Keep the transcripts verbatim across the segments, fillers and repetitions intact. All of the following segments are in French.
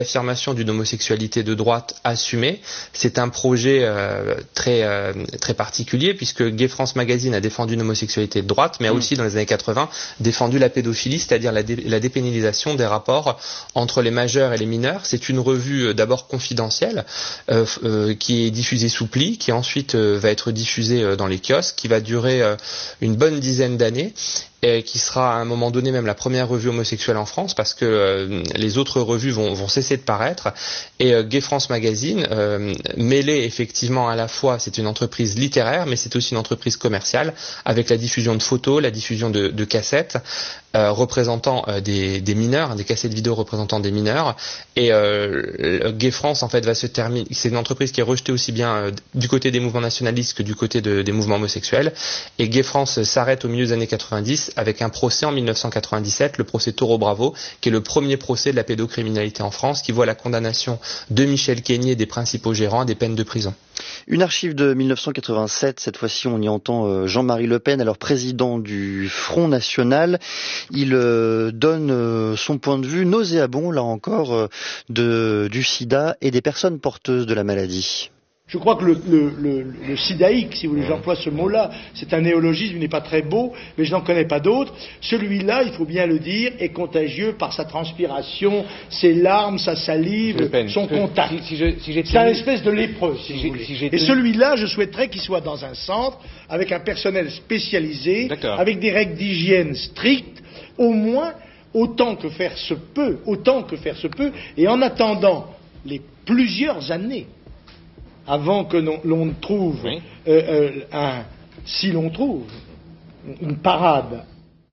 L'affirmation d'une homosexualité de droite assumée, c'est un projet euh, très euh, très particulier puisque Gay France Magazine a défendu une homosexualité de droite, mais a aussi dans les années quatre-vingts défendu la pédophilie, c'est-à-dire la, dé la dépénalisation des rapports entre les majeurs et les mineurs. C'est une revue euh, d'abord confidentielle euh, euh, qui est diffusée sous pli, qui ensuite euh, va être diffusée euh, dans les kiosques, qui va durer euh, une bonne dizaine d'années. Et qui sera à un moment donné même la première revue homosexuelle en France parce que euh, les autres revues vont, vont cesser de paraître. Et euh, Gay France Magazine, euh, mêlée effectivement à la fois, c'est une entreprise littéraire, mais c'est aussi une entreprise commerciale avec la diffusion de photos, la diffusion de, de cassettes euh, représentant euh, des, des mineurs, des cassettes vidéo représentant des mineurs. Et euh, Gay France en fait va se terminer. C'est une entreprise qui est rejetée aussi bien euh, du côté des mouvements nationalistes que du côté de, des mouvements homosexuels. Et Gay France s'arrête au milieu des années quatre-vingt-dix. Avec un procès en mille neuf cent quatre-vingt-dix-sept, le procès Taureau Bravo, qui est le premier procès de la pédocriminalité en France, qui voit la condamnation de Michel Quénier, des principaux gérants, à des peines de prison. Une archive de mille neuf cent quatre-vingt-sept, cette fois-ci on y entend Jean-Marie Le Pen, alors président du Front National. Il donne son point de vue nauséabond, là encore, de, du sida et des personnes porteuses de la maladie. Je crois que le, le, le, le sidaïque, si vous voulez, j'emploie ce mot-là, c'est un néologisme, il n'est pas très beau, mais je n'en connais pas d'autres. Celui-là, il faut bien le dire, est contagieux par sa transpiration, ses larmes, sa salive, Pen, son contact. Si, si si c'est un espèce de lépreux, si, si vous voulez. Si Et celui-là, je souhaiterais qu'il soit dans un centre, avec un personnel spécialisé, avec des règles d'hygiène strictes, au moins autant que faire se peut, autant que faire se peut, et en attendant les plusieurs années, avant que l'on trouve, oui. euh, euh, un, si l'on trouve, une parade.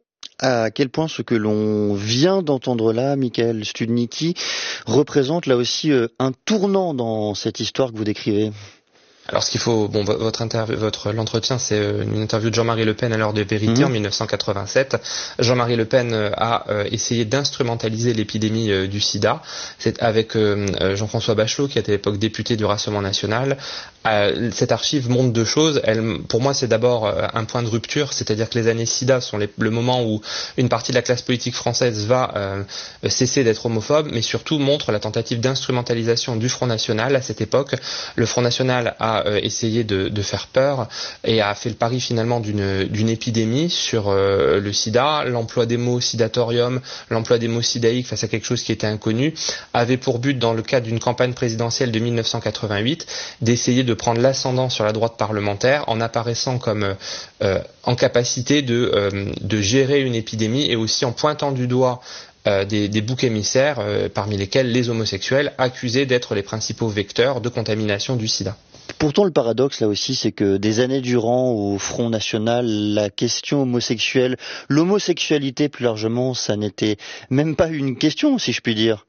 À quel point ce que l'on vient d'entendre là, Michael Studnicki, représente là aussi euh, un tournant dans cette histoire que vous décrivez? Alors ce qu'il faut, bon, votre interview, votre l'entretien, c'est une interview de Jean-Marie Le Pen à l'heure de vérité mmh. en mille neuf cent quatre-vingt-sept. Jean-Marie Le Pen a euh, essayé d'instrumentaliser l'épidémie euh, du SIDA. C'est avec euh, Jean-François Bachelot, qui était à l'époque député du Rassemblement national. Euh, cette archive montre deux choses. Elle, pour moi, c'est d'abord euh, un point de rupture, c'est-à-dire que les années SIDA sont les, le moment où une partie de la classe politique française va euh, cesser d'être homophobe, mais surtout montre la tentative d'instrumentalisation du Front National à cette époque. Le Front National a Euh, essayé de, de faire peur et a fait le pari finalement d'une d'une épidémie sur euh, le sida. L'emploi des mots sidatorium, l'emploi des mots sidaïque face à quelque chose qui était inconnu, avait pour but, dans le cadre d'une campagne présidentielle de mille neuf cent quatre-vingt-huit, d'essayer de prendre l'ascendant sur la droite parlementaire en apparaissant comme euh, en capacité de, euh, de gérer une épidémie et aussi en pointant du doigt Euh, des, des boucs émissaires, euh, parmi lesquels les homosexuels, accusés d'être les principaux vecteurs de contamination du sida. Pourtant, le paradoxe, là aussi, c'est que des années durant, au Front National, la question homosexuelle, l'homosexualité plus largement, ça n'était même pas une question, si je puis dire.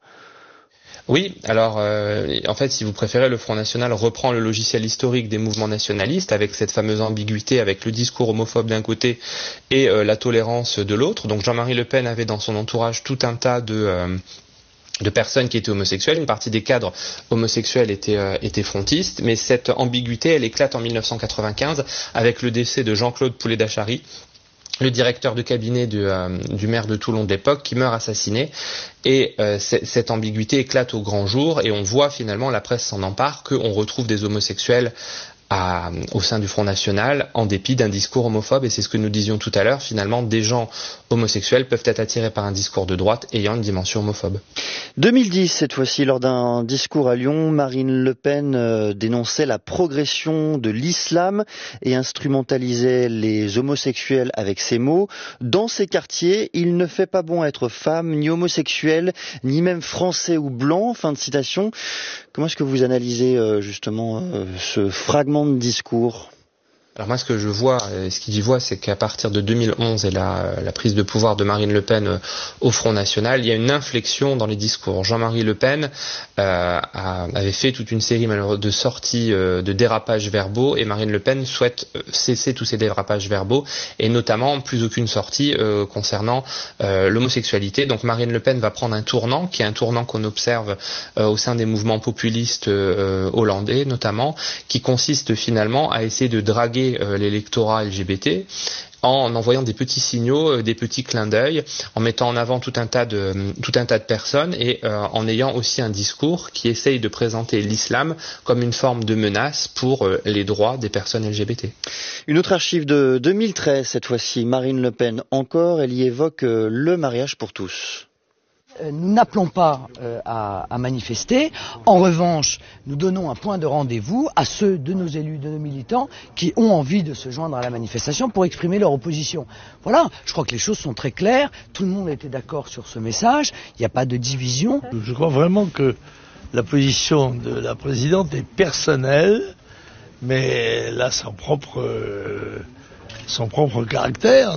Oui, alors euh, en fait, si vous préférez, le Front National reprend le logiciel historique des mouvements nationalistes avec cette fameuse ambiguïté, avec le discours homophobe d'un côté et euh, la tolérance de l'autre. Donc Jean-Marie Le Pen avait dans son entourage tout un tas de... Euh, de personnes qui étaient homosexuelles, une partie des cadres homosexuels étaient, euh, étaient frontistes, mais cette ambiguïté, elle éclate en mille neuf cent quatre-vingt-quinze avec le décès de Jean-Claude Poulet-Dachary, le directeur de cabinet du, euh, du maire de Toulon de l'époque, qui meurt assassiné. Et euh, cette ambiguïté éclate au grand jour, et on voit finalement, la presse s'en empare, qu'on retrouve des homosexuels À, au sein du Front National, en dépit d'un discours homophobe, et c'est ce que nous disions tout à l'heure, finalement, des gens homosexuels peuvent être attirés par un discours de droite ayant une dimension homophobe. deux mille dix, cette fois-ci, lors d'un discours à Lyon, Marine Le Pen euh, dénonçait la progression de l'islam et instrumentalisait les homosexuels avec ces mots. Dans ces quartiers, il ne fait pas bon être femme, ni homosexuel, ni même français ou blanc, fin de citation. Comment est-ce que vous analysez euh, justement euh, ce fragment de discours? Alors moi, ce que je vois, ce qu'il y voit, c'est qu'à partir de deux mille onze et la, la prise de pouvoir de Marine Le Pen au Front National, il y a une inflexion dans les discours. Jean-Marie Le Pen euh, a, avait fait toute une série de sorties euh, de dérapages verbaux, et Marine Le Pen souhaite cesser tous ces dérapages verbaux, et notamment plus aucune sortie euh, concernant euh, l'homosexualité. Donc Marine Le Pen va prendre un tournant, qui est un tournant qu'on observe euh, au sein des mouvements populistes euh, hollandais notamment, qui consiste finalement à essayer de draguer draguer euh, l'électorat L G B T en envoyant des petits signaux, des petits clins d'œil, en mettant en avant tout un tas de tout un tas de personnes et euh, en ayant aussi un discours qui essaye de présenter l'islam comme une forme de menace pour euh, les droits des personnes L G B T. Une autre archive de deux mille treize, cette fois-ci, Marine Le Pen encore, elle y évoque euh, le mariage pour tous. Nous n'appelons pas euh, à, à manifester. En revanche, nous donnons un point de rendez-vous à ceux de nos élus, de nos militants qui ont envie de se joindre à la manifestation pour exprimer leur opposition. Voilà, je crois que les choses sont très claires. Tout le monde était d'accord sur ce message. Il n'y a pas de division. Je crois vraiment que la position de la présidente est personnelle, mais elle a son propre, euh, son propre caractère.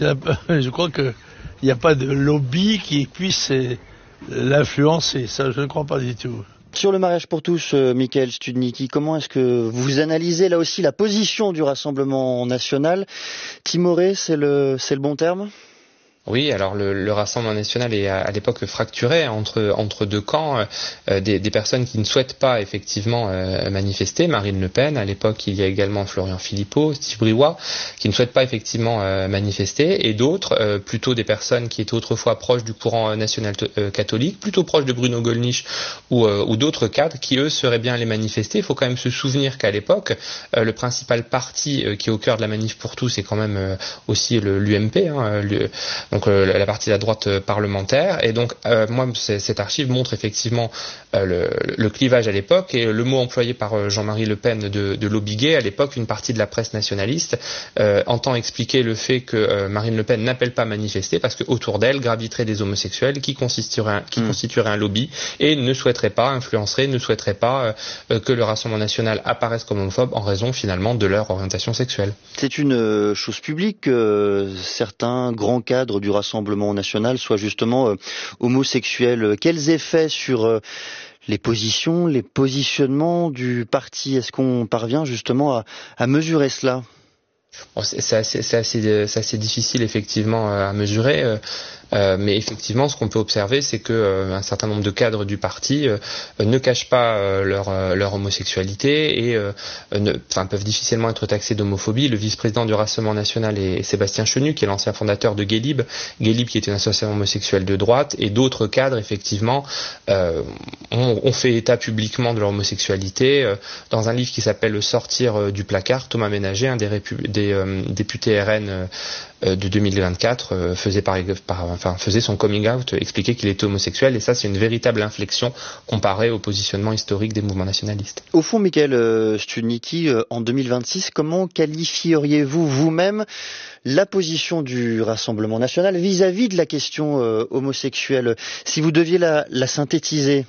Je crois que il n'y a pas de lobby qui puisse l'influencer, ça je ne crois pas du tout. Sur le mariage pour tous, euh, Mickaël Studnicki, comment est-ce que vous analysez là aussi la position du Rassemblement national? Timoré, c'est le, c'est le bon terme? Oui, alors le, le Rassemblement national est à, à l'époque fracturé entre entre deux camps, euh, des, des personnes qui ne souhaitent pas effectivement euh, manifester. Marine Le Pen, à l'époque, il y a également Florian Philippot, Steve Briouat, qui ne souhaitent pas effectivement euh, manifester, et d'autres, euh, plutôt des personnes qui étaient autrefois proches du courant national euh, catholique, plutôt proches de Bruno Gollnisch ou, euh, ou d'autres cadres, qui eux seraient bien allés manifester. Il faut quand même se souvenir qu'à l'époque, euh, le principal parti euh, qui est au cœur de la manif pour tous, c'est quand même euh, aussi le, l'U M P, hein, le, donc euh, la partie de la droite euh, parlementaire. Et donc euh, moi cette archive montre effectivement euh, le, le clivage à l'époque, et le mot employé par euh, Jean-Marie Le Pen de, de lobby gay, à l'époque une partie de la presse nationaliste euh, entend expliquer le fait que euh, Marine Le Pen n'appelle pas à manifester parce que autour d'elle graviteraient des homosexuels qui constitueraient un, qui mmh. constitueraient un lobby et ne souhaiteraient pas, influenceraient, ne souhaiteraient pas euh, que le Rassemblement national apparaisse comme homophobe en raison finalement de leur orientation sexuelle. C'est une euh, chose publique que euh, certains grands cadres du Rassemblement national soient justement euh, homosexuels. Quels effets sur euh, les positions, les positionnements du parti? Est-ce qu'on parvient justement à, à mesurer cela? Bon, c'est, c'est, assez, c'est, assez, c'est assez difficile effectivement à mesurer, euh, euh, mais effectivement ce qu'on peut observer, c'est que euh, un certain nombre de cadres du parti euh, ne cachent pas euh, leur, euh, leur homosexualité et euh, ne, enfin, peuvent difficilement être taxés d'homophobie. Le vice-président du Rassemblement national est Sébastien Chenu, qui est l'ancien fondateur de Gay Lib, Gay Lib qui est une association homosexuelle de droite, et d'autres cadres effectivement euh, ont, ont fait état publiquement de leur homosexualité. Euh, dans un livre qui s'appelle Sortir du placard, Thomas Ménager, un des, répu- des euh, députés R N euh, de deux mille vingt-quatre, euh, faisait, par, par, enfin, faisait son coming out, expliquait qu'il était homosexuel, et ça c'est une véritable inflexion comparée au positionnement historique des mouvements nationalistes. Au fond, Mickaël euh, Studnicki, euh, en deux mille vingt-six, comment qualifieriez-vous vous-même la position du Rassemblement national vis-à-vis de la question euh, homosexuelle, si vous deviez la, la synthétiser?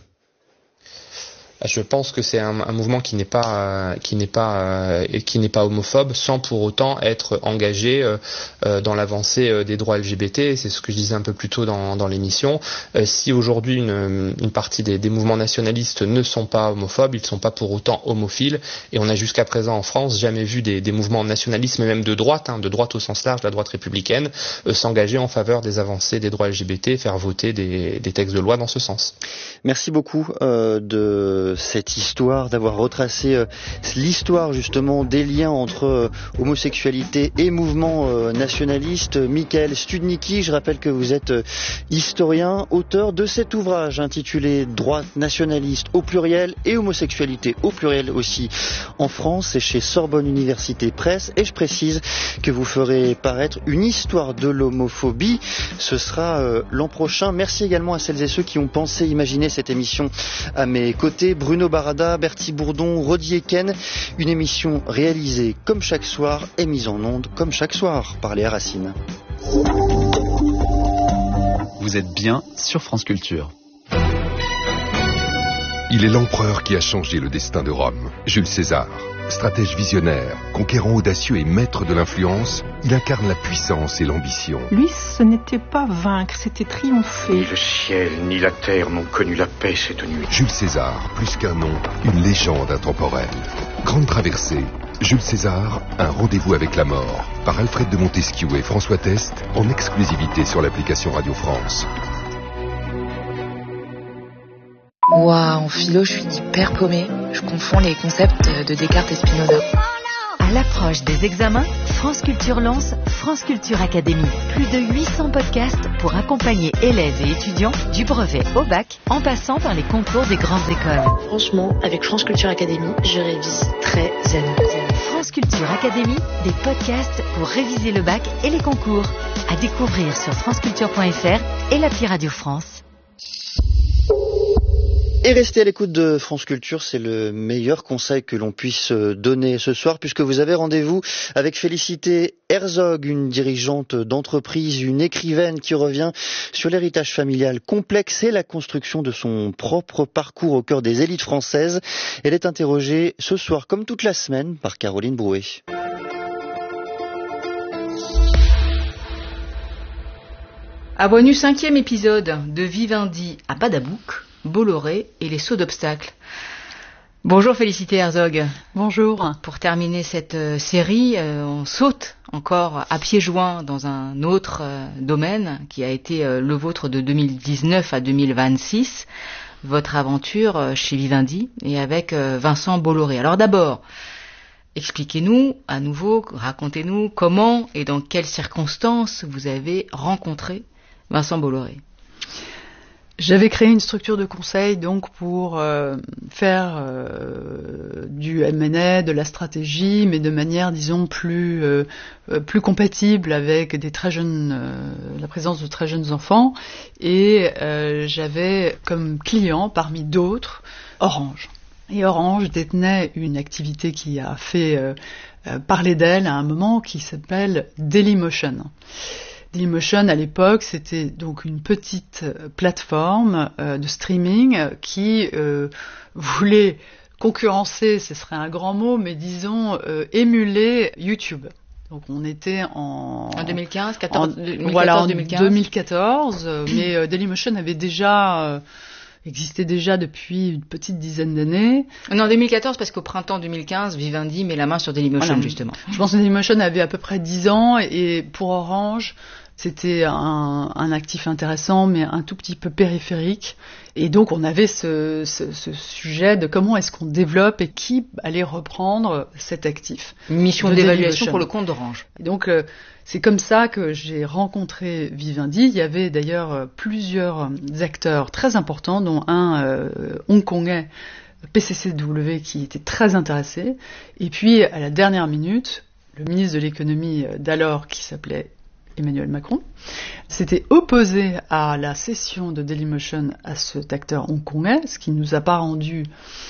Je pense que c'est un, un mouvement qui n'est pas euh, qui n'est pas euh, qui n'est pas homophobe, sans pour autant être engagé euh, euh, dans l'avancée euh, des droits L G B T. C'est ce que je disais un peu plus tôt dans, dans l'émission. Euh, si aujourd'hui une, une partie des, des mouvements nationalistes ne sont pas homophobes, ils ne sont pas pour autant homophiles. Et on a jusqu'à présent en France jamais vu des, des mouvements nationalistes, mais même de droite, hein, de droite au sens large, la droite républicaine, euh, s'engager en faveur des avancées des droits L G B T, faire voter des, des textes de loi dans ce sens. Merci beaucoup euh, de cette histoire, d'avoir retracé euh, l'histoire justement des liens entre euh, homosexualité et mouvement euh, nationaliste. Mickaël Studnicki, je rappelle que vous êtes euh, historien, auteur de cet ouvrage intitulé Droite nationaliste au pluriel et homosexualité au pluriel aussi en France. C'est chez Sorbonne Université Presse, et je précise que vous ferez paraître une histoire de l'homophobie. Ce sera euh, l'an prochain. Merci également à celles et ceux qui ont pensé, imaginé cette émission à mes côtés. Bruno Barada, Bertie Bourdon, Rodi Eken. Une émission réalisée comme chaque soir et mise en onde comme chaque soir par Léa Racine. Vous êtes bien sur France Culture. Il est l'empereur qui a changé le destin de Rome, Jules César. Stratège visionnaire, conquérant audacieux et maître de l'influence, il incarne la puissance et l'ambition. Lui, ce n'était pas vaincre, c'était triompher. Ni le ciel, ni la terre n'ont connu la paix cette nuit. Jules César, plus qu'un nom, une légende intemporelle. Grande traversée, Jules César, un rendez-vous avec la mort, par Alfred de Montesquieu et François Test, en exclusivité sur l'application Radio France. Ouah, en philo, je suis hyper paumée. Je confonds les concepts de Descartes et Spinoza. À l'approche des examens, France Culture lance France Culture Academy. Plus de huit cents podcasts pour accompagner élèves et étudiants du brevet au bac, en passant par les concours des grandes écoles. Franchement, avec France Culture Academy, je révise très zen. France Culture Academy, des podcasts pour réviser le bac et les concours. À découvrir sur franceculture point f r et l'appli Radio France. Et restez à l'écoute de France Culture, c'est le meilleur conseil que l'on puisse donner ce soir, puisque vous avez rendez-vous avec Félicité Herzog, une dirigeante d'entreprise, une écrivaine qui revient sur l'héritage familial complexe et la construction de son propre parcours au cœur des élites françaises. Elle est interrogée ce soir, comme toute la semaine, par Caroline Brouet. À Boigny, cinquième épisode de Vivendi à Badabouk, Bolloré et les sauts d'obstacles. Bonjour Félicité Herzog. Bonjour. Pour terminer cette euh, série, euh, on saute encore à pieds joints dans un autre euh, domaine qui a été euh, le vôtre de deux mille dix-neuf à deux mille vingt-six, votre aventure euh, chez Vivendi et avec euh, Vincent Bolloré. Alors d'abord, expliquez-nous à nouveau, racontez-nous comment et dans quelles circonstances vous avez rencontré Vincent Bolloré. J'avais créé une structure de conseil donc pour euh, faire euh, du M and A, de la stratégie, mais de manière, disons, plus euh, plus compatible avec des très jeunes, euh, la présence de très jeunes enfants. Et euh, j'avais comme client, parmi d'autres, Orange. Et Orange détenait une activité qui a fait euh, euh, parler d'elle à un moment, qui s'appelle Dailymotion. Dailymotion, à l'époque, c'était donc une petite plateforme euh, de streaming qui euh, voulait concurrencer, ce serait un grand mot, mais disons euh, émuler YouTube. Donc on était en... En deux mille quinze, quatorze, en, deux mille quatorze, voilà, en deux mille quinze. deux mille quatorze, mais euh, Dailymotion avait déjà... Euh, existait déjà depuis une petite dizaine d'années. Non, deux mille quatorze, parce qu'au printemps deux mille quinze, Vivendi met la main sur Dailymotion, voilà, justement. Je pense que Dailymotion avait à peu près dix ans, et pour Orange, c'était un, un actif intéressant, mais un tout petit peu périphérique. Et donc, on avait ce, ce, ce sujet de comment est-ce qu'on développe et qui allait reprendre cet actif. Une mission de d'évaluation pour le compte d'Orange. Et donc, euh, c'est comme ça que j'ai rencontré Vivendi. Il y avait d'ailleurs plusieurs acteurs très importants, dont un euh, hongkongais, P C C W, qui était très intéressé. Et puis, à la dernière minute, le ministre de l'économie d'alors, qui s'appelait Emmanuel Macron, s'était opposé à la cession de Dailymotion à cet acteur hongkongais, ce qui ne nous a pas rendu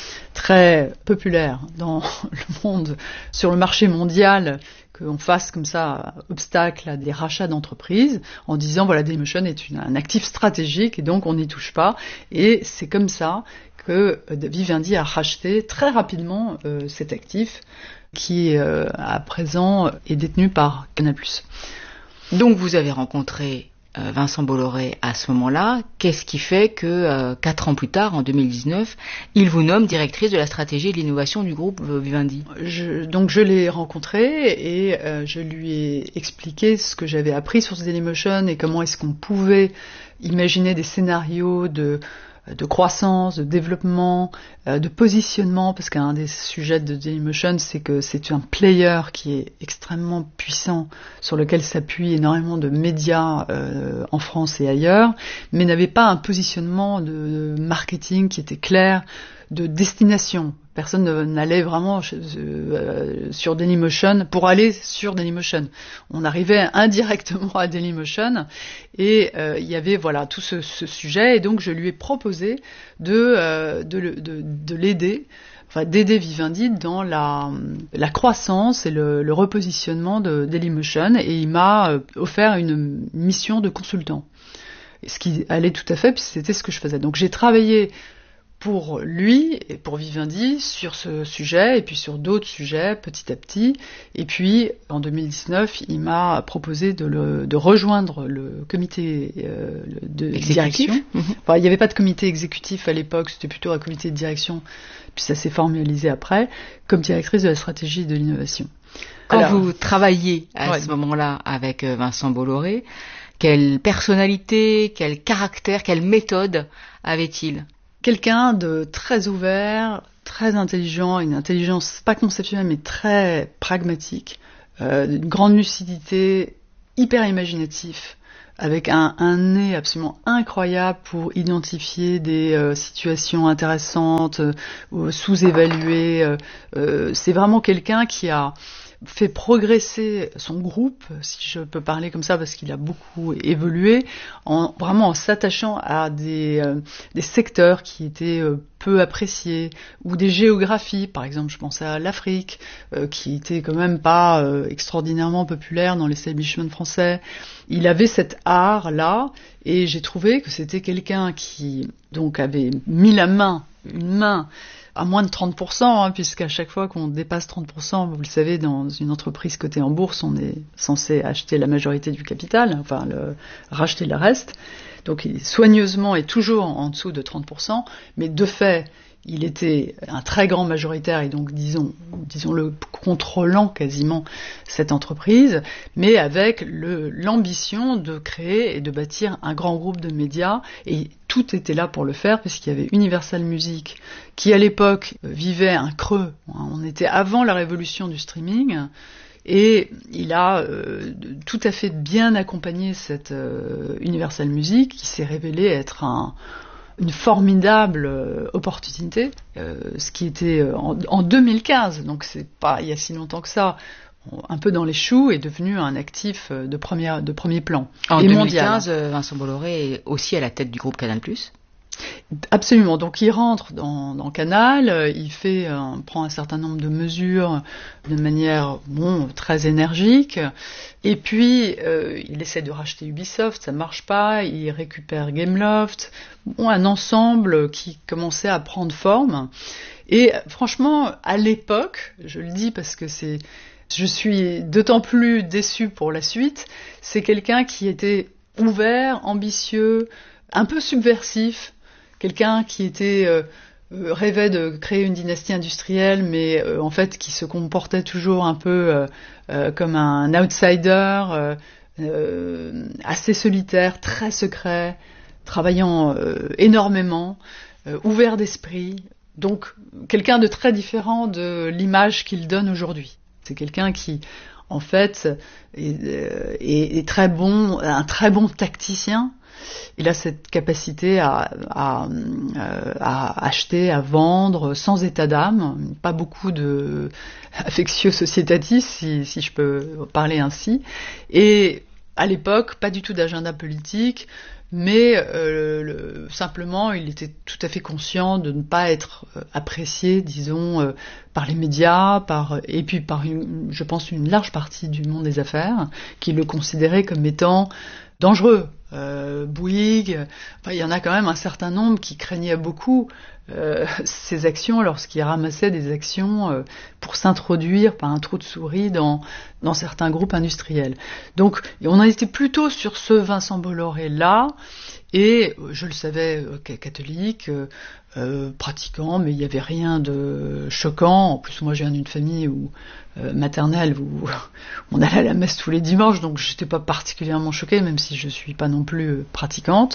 très populaire dans le monde, sur le marché mondial, qu'on fasse comme ça obstacle à des rachats d'entreprises, en disant voilà, Dailymotion est une, un actif stratégique et donc on n'y touche pas. Et c'est comme ça que Vivendi a racheté très rapidement euh, cet actif qui euh, à présent est détenu par Canal plus. Donc vous avez rencontré euh, Vincent Bolloré à ce moment-là. Qu'est-ce qui fait que euh, quatre ans plus tard, en deux mille dix-neuf, il vous nomme directrice de la stratégie et de l'innovation du groupe euh, Vivendi? je, Donc je l'ai rencontré et euh, je lui ai expliqué ce que j'avais appris sur Dailymotion et comment est-ce qu'on pouvait imaginer des scénarios de de croissance, de développement, euh, de positionnement, parce qu'un des sujets de Dailymotion, c'est que c'est un player qui est extrêmement puissant, sur lequel s'appuient énormément de médias euh, en France et ailleurs, mais n'avait pas un positionnement de, de marketing qui était clair, de destination. Personne n'allait vraiment euh, sur Dailymotion pour aller sur Dailymotion. On arrivait indirectement à Dailymotion et euh, il y avait voilà tout ce, ce sujet et donc je lui ai proposé de euh, de, de, de l'aider, enfin d'aider Vivendi dans la la croissance et le, le repositionnement de Dailymotion et il m'a offert une mission de consultant. Ce qui allait tout à fait puisque c'était ce que je faisais. Donc j'ai travaillé pour lui et pour Vivendi sur ce sujet et puis sur d'autres sujets petit à petit. Et puis en deux mille dix-neuf, il m'a proposé de, le, de rejoindre le comité euh, de exécutif. Direction. Mmh. Enfin, il n'y avait pas de comité exécutif à l'époque, c'était plutôt un comité de direction. Puis ça s'est formalisé après comme directrice de la stratégie de l'innovation. Quand Alors, vous travaillez à ouais. ce moment-là avec Vincent Bolloré, quelle personnalité, quel caractère, quelle méthode avait-il? Quelqu'un de très ouvert, très intelligent, une intelligence pas conceptuelle mais très pragmatique, euh, une grande lucidité, hyper imaginatif, avec un, un nez absolument incroyable pour identifier des euh, situations intéressantes, euh, sous-évaluées. Euh, euh, c'est vraiment quelqu'un qui a fait progresser son groupe, si je peux parler comme ça, parce qu'il a beaucoup évolué, en vraiment en s'attachant à des, euh, des secteurs qui étaient euh, peu appréciés, ou des géographies, par exemple, je pensais à l'Afrique, euh, qui était quand même pas euh, extraordinairement populaire dans l'establishment français. Il avait cet art-là, et j'ai trouvé que c'était quelqu'un qui donc avait mis la main, une main, à moins de trente pour cent, hein, puisqu'à chaque fois qu'on dépasse trente pour cent, vous le savez, dans une entreprise cotée en bourse, on est censé acheter la majorité du capital, enfin le, racheter le reste. Donc il, soigneusement est toujours en dessous de trente pour cent, mais de fait, il était un très grand majoritaire et donc disons, disons-le, contrôlant quasiment cette entreprise, mais avec le, l'ambition de créer et de bâtir un grand groupe de médias, et tout était là pour le faire, puisqu'il y avait Universal Music, qui à l'époque vivait un creux. On était avant la révolution du streaming, et il a euh, tout à fait bien accompagné cette euh, Universal Music, qui s'est révélé être un une formidable euh, opportunité, euh, ce qui était euh, en, en deux mille quinze, donc c'est pas il y a si longtemps que ça, un peu dans les choux, est devenu un actif de premier, de premier plan. En et deux mille mondial. quinze, Vincent Bolloré est aussi à la tête du groupe Canal+. Absolument. Donc il rentre dans, dans Canal, il fait, euh, prend un certain nombre de mesures de manière bon très énergique, et puis euh, il essaie de racheter Ubisoft, ça marche pas, il récupère Gameloft, bon, un ensemble qui commençait à prendre forme. Et franchement, à l'époque, je le dis parce que c'est, je suis d'autant plus déçue pour la suite, c'est quelqu'un qui était ouvert, ambitieux, un peu subversif. Quelqu'un qui était euh, rêvait de créer une dynastie industrielle, mais euh, en fait qui se comportait toujours un peu euh, euh, comme un outsider, euh, euh, assez solitaire, très secret, travaillant euh, énormément, euh, ouvert d'esprit. Donc quelqu'un de très différent de l'image qu'il donne aujourd'hui. C'est quelqu'un qui, en fait, est, est, est très bon, un très bon tacticien. Il a cette capacité à, à, à acheter, à vendre sans état d'âme, pas beaucoup de affectio societatis, si, si je peux parler ainsi. Et à l'époque, pas du tout d'agenda politique, mais euh, le, simplement, il était tout à fait conscient de ne pas être apprécié, disons, euh, par les médias, par et puis par, une, je pense, une large partie du monde des affaires, qui le considérait comme étant dangereux. Euh, Bouygues, enfin, il y en a quand même un certain nombre qui craignaient beaucoup euh, ces actions lorsqu'il ramassait des actions euh, pour s'introduire par un trou de souris dans, dans certains groupes industriels. Donc on a été plutôt sur ce Vincent Bolloré-là, et je le savais, euh, catholique, euh, euh, pratiquant, mais il n'y avait rien de choquant. En plus, moi, je viens d'une famille où, euh, maternelle où on allait à la messe tous les dimanches, donc je n'étais pas particulièrement choquée, même si je ne suis pas non plus euh, pratiquante.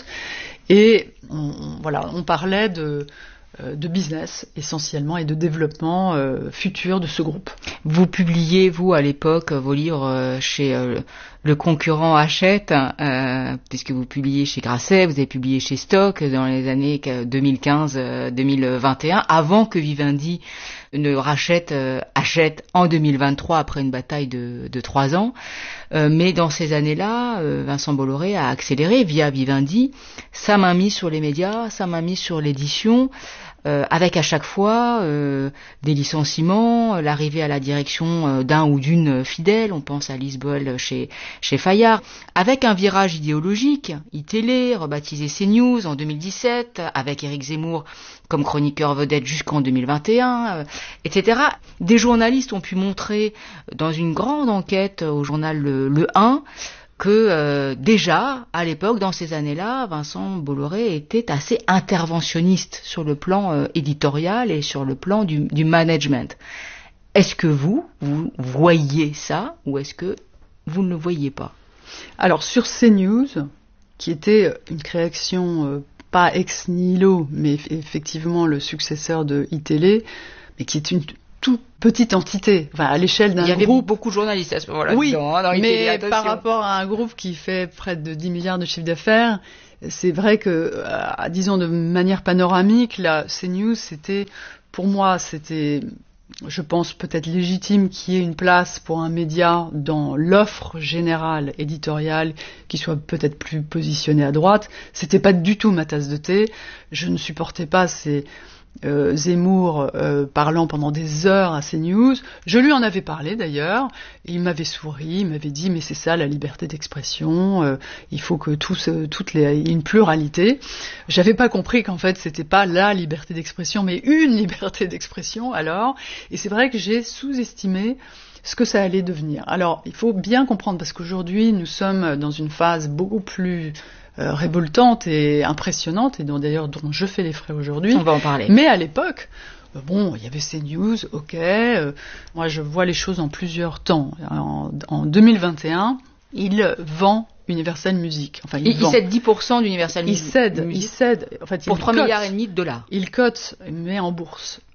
Et on, on, voilà, on parlait de, euh, de business essentiellement et de développement euh, futur de ce groupe. Vous publiez, vous, à l'époque, vos livres euh, chez euh, le concurrent Hachette, euh, puisque vous publiez chez Grasset, vous avez publié chez Stock dans les années deux mille quinze deux mille vingt et un, avant que Vivendi ne rachète euh, Hachette en deux mille vingt-trois, après une bataille de, de trois ans. Euh, mais dans ces années-là, euh, Vincent Bolloré a accéléré via Vivendi sa mainmise sur les médias, sa mainmise sur l'édition, Euh, avec à chaque fois euh, des licenciements, l'arrivée à la direction euh, d'un ou d'une fidèle, on pense à Lise Boel chez, chez Fayard, avec un virage idéologique, iTélé, rebaptisé CNews en deux mille dix-sept, avec Éric Zemmour comme chroniqueur vedette jusqu'en deux mille vingt et un, euh, et cetera. Des journalistes ont pu montrer dans une grande enquête au journal Le, Le un, que euh, déjà, à l'époque, dans ces années-là, Vincent Bolloré était assez interventionniste sur le plan euh, éditorial et sur le plan du, du management. Est-ce que vous, vous voyez ça, ou est-ce que vous ne le voyez pas? Alors, sur CNews, qui était une création euh, pas ex nihilo, mais effectivement le successeur de iTélé, mais qui est une toute petite entité, enfin à l'échelle d'un groupe. Il y avait groupe. beaucoup de journalistes à ce moment-là. Oui, dedans, hein, dans mais iTélé, par rapport à un groupe qui fait près de dix milliards de chiffre d'affaires, c'est vrai que, euh, disons de manière panoramique, là, CNews, c'était, pour moi, c'était, je pense peut-être légitime qu'il y ait une place pour un média dans l'offre générale éditoriale qui soit peut-être plus positionnée à droite. C'était pas du tout ma tasse de thé. Je ne supportais pas ces Euh, Zemmour euh, parlant pendant des heures à CNews. Je lui en avais parlé d'ailleurs, et il m'avait souri, il m'avait dit mais c'est ça la liberté d'expression, euh, il faut que tous, euh, toutes les, une pluralité. J'avais pas compris qu'en fait c'était pas la liberté d'expression, mais une liberté d'expression alors, et c'est vrai que j'ai sous-estimé ce que ça allait devenir. Alors il faut bien comprendre, parce qu'aujourd'hui nous sommes dans une phase beaucoup plus Euh, révoltante et impressionnante, et dont d'ailleurs dont je fais les frais aujourd'hui. On va en parler. Mais à l'époque, euh, bon, il y avait CNews, ok. Euh, moi, je vois les choses en plusieurs temps. En, en deux mille vingt et un, il vend Universal Music. Enfin, il, il, il cède dix pour cent d'Universal Music. Il cède, il cède. En fait, pour il trois cote, milliards et demi de dollars. Il cote, mais en bourse.